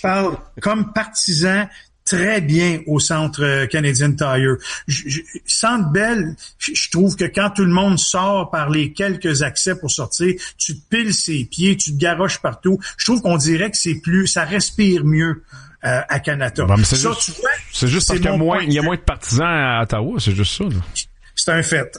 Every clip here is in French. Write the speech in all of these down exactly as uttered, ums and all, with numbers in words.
parle comme partisan très bien au centre Canadian Tire. Je, je, Centre Bell, je, je trouve que quand tout le monde sort par les quelques accès pour sortir, tu te piles ses pieds, tu te garoches partout. Je trouve qu'on dirait que c'est plus, ça respire mieux euh, à Canada. Bon, c'est, ça, juste, tu vois, c'est juste parce qu'il y a moins, il y a moins de partisans à Ottawa, c'est juste ça, là. C'est un fait.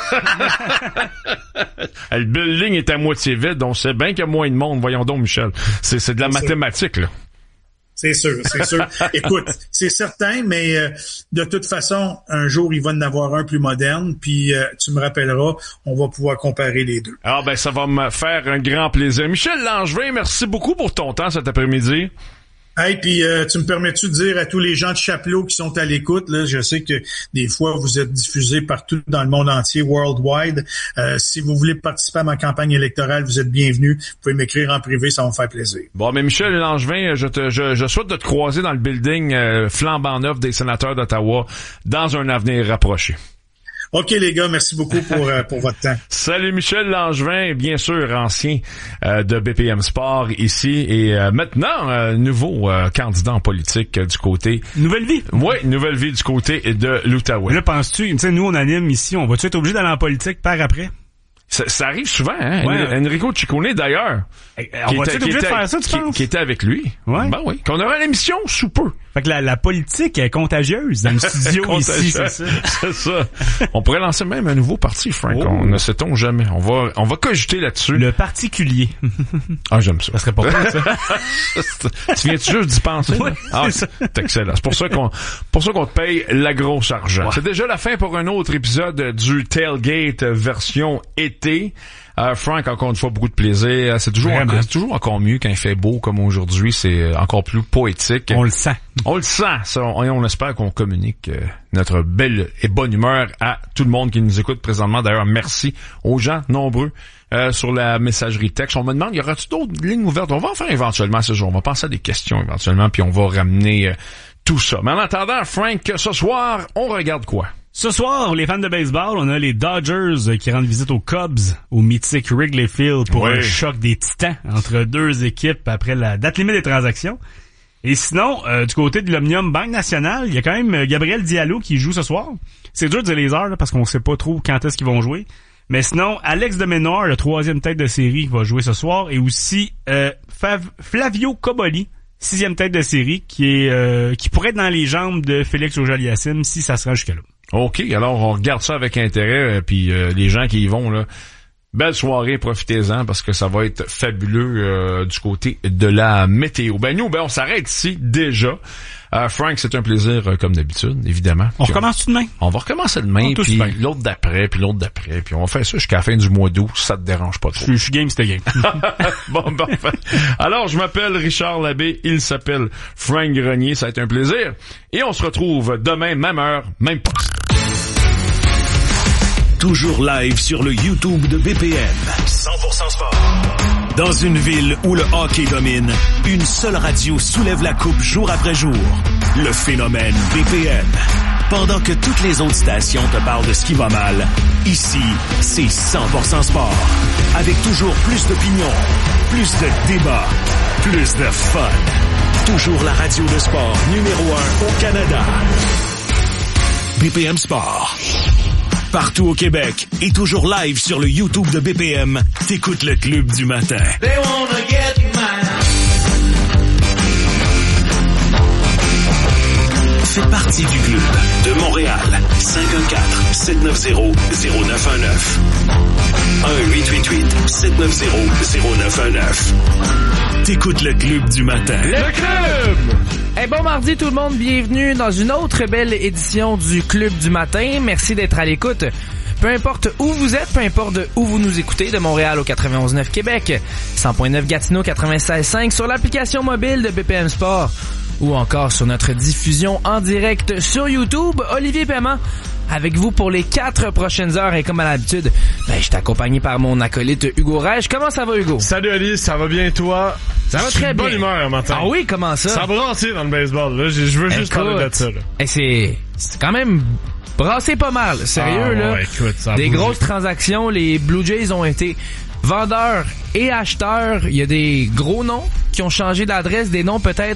Le building est à moitié vide, donc c'est bien qu'il y a moins de monde. Voyons donc, Michel. C'est, c'est de la c'est mathématique, sûr. Là. C'est sûr, c'est sûr. Écoute, c'est certain, mais euh, de toute façon, un jour, il va en avoir un plus moderne, puis euh, tu me rappelleras, on va pouvoir comparer les deux. Ah ben, ça va me faire un grand plaisir. Michel Langevin, merci beaucoup pour ton temps cet après-midi. Hey, puis euh, tu me permets-tu de dire à tous les gens de Chapelot qui sont à l'écoute, là, je sais que des fois vous êtes diffusés partout dans le monde entier, worldwide. Euh, si vous voulez participer à ma campagne électorale, vous êtes bienvenus. Vous pouvez m'écrire en privé, ça va me faire plaisir. Bon, mais Michel Langevin, je te, je, je souhaite de te croiser dans le building euh, flambant neuf des sénateurs d'Ottawa dans un avenir rapproché. OK, les gars, merci beaucoup pour euh, pour votre temps. Salut Michel Langevin, bien sûr, ancien euh, de B P M Sport ici et euh, maintenant euh, nouveau euh, candidat en politique euh, du côté... Nouvelle vie. Oui, nouvelle vie du côté de l'Outaouais. Là, penses-tu, tu sais, nous on anime ici, on va-tu être obligé d'aller en politique par après? Ça, ça arrive souvent, hein? Ouais. Enrico Ciccone, d'ailleurs. Hey, on va-tu être obligé de faire ça, tu qui, penses? Qui était avec lui. Ouais. Ben oui. Qu'on aura l'émission sous peu. Fait que la, la politique est contagieuse dans le studio ici, c'est ça. C'est ça. On pourrait lancer même un nouveau parti, Frank. Oh. On ne sait-on jamais. On va, on va cogiter là-dessus. Le particulier. Ah, j'aime ça. Ça serait pas bon, ça. Tu viens-tu juste d'y penser? Ouais, ah, c'est, c'est excellent. C'est pour ça qu'on, pour ça qu'on te paye la grosse argent. Ouais. C'est déjà la fin pour un autre épisode du Tailgate version été. Euh, Frank, encore une fois, beaucoup de plaisir. C'est toujours, encore, c'est toujours encore mieux quand il fait beau comme aujourd'hui. C'est encore plus poétique. On le sent. On le sent. Ça, on, on espère qu'on communique euh, notre belle et bonne humeur à tout le monde qui nous écoute présentement. D'ailleurs, merci aux gens nombreux euh, sur la messagerie texte. On me demande, y aura-t-il d'autres lignes ouvertes? On va en faire éventuellement ce jour. On va penser à des questions éventuellement, puis on va ramener euh, tout ça. Mais en attendant, Frank, ce soir, on regarde quoi? Ce soir, les fans de baseball, on a les Dodgers qui rendent visite aux Cubs, au mythique Wrigley Field pour oui. un choc des titans entre deux équipes après la date limite des transactions. Et sinon, euh, du côté de l'Omnium Banque Nationale, il y a quand même Gabriel Diallo qui joue ce soir. C'est dur de dire les heures là, parce qu'on sait pas trop quand est-ce qu'ils vont jouer. Mais sinon, Alex de Menor, le troisième tête de série, va jouer ce soir. Et aussi euh, Fav- Flavio Coboli, sixième tête de série, qui est euh, qui pourrait être dans les jambes de Félix Auger-Aliassime si ça se rend jusqu'à là. OK, alors on regarde ça avec intérêt, puis euh, les gens qui y vont, là, belle soirée, profitez-en, parce que ça va être fabuleux euh, du côté de la météo. Ben nous, ben on s'arrête ici déjà. Euh, Frank, c'est un plaisir euh, comme d'habitude, évidemment. On puis recommence tout demain? On va recommencer demain, puis l'autre d'après, puis l'autre d'après, puis on va faire ça jusqu'à la fin du mois d'août, si ça te dérange pas trop. Je suis game, c'était game. Bon, parfait. Alors, je m'appelle Richard Labbé, il s'appelle Frank Grenier, ça a été un plaisir. Et on se retrouve demain, même heure, même poste. Toujours live sur le YouTube de B P M. cent pour cent sport. Dans une ville où le hockey domine, une seule radio soulève la coupe jour après jour. Le phénomène B P M. Pendant que toutes les autres stations te parlent de ce qui va mal, ici, c'est cent pour cent sport. Avec toujours plus d'opinions, plus de débats, plus de fun. Toujours la radio de sport numéro un au Canada. B P M Sport. Partout au Québec et toujours live sur le YouTube de B P M, t'écoutes le Club du matin. They wanna get mine. Fais partie du club de Montréal. cinq un quatre, sept neuf zéro, zéro neuf un neuf. un huit huit huit, sept neuf zéro, zéro neuf un neuf. T'écoutes le Club du matin. Le Club! Hey, bon mardi tout le monde, bienvenue dans une autre belle édition du Club du matin. Merci d'être à l'écoute. Peu importe où vous êtes, peu importe où vous nous écoutez, de Montréal au quatre-vingt-onze neuf Québec, cent point neuf Gatineau, quatre-vingt-seize cinq sur l'application mobile de B P M Sport ou encore sur notre diffusion en direct sur YouTube. Olivier Paiement avec vous pour les quatre prochaines heures et comme à l'habitude, ben, je suis accompagné par mon acolyte Hugo Reich. Comment ça va, Hugo? Salut Ali, ça va bien toi? Ça va très bien. Bonne humeur matin. Ah oui, comment ça? Ça a brassé dans le baseball, là. Je, je veux juste écoute, parler de ça, là. Et c'est, c'est quand même brassé pas mal. Sérieux, ah, là. Ouais, écoute, ça a des bougé. grosses transactions. Les Blue Jays ont été vendeurs et acheteurs. Il y a des gros noms qui ont changé d'adresse, des noms peut-être